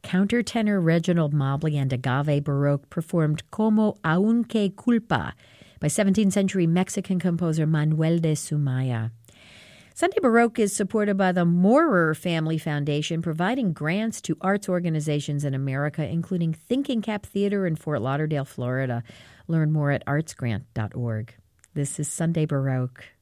countertenor Reginald Mobley and Agave Baroque performed Como Aunque Culpa by 17th century Mexican composer Manuel de Sumaya. Sunday Baroque is supported by the Moorer Family Foundation, providing grants to arts organizations in America, including Thinking Cap Theater in Fort Lauderdale, Florida. Learn more at artsgrant.org. This is Sunday Baroque.